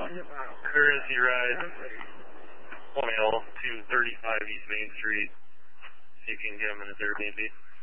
Courtesy ride, 1L to 35 East Main Street. See if you can get him in his Airbnb.